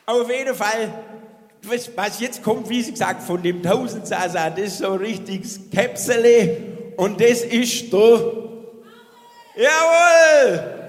Auf jeden Fall, was jetzt kommt, wie gesagt, von dem Tausendsasa, das ist so ein richtiges Käpsele und das ist der... Jawohl!